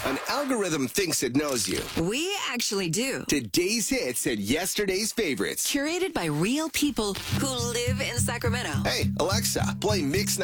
An algorithm thinks it knows you. We actually do. Today's hits and yesterday's favorites. Curated by real people who live in Sacramento. Hey, Alexa, play Mix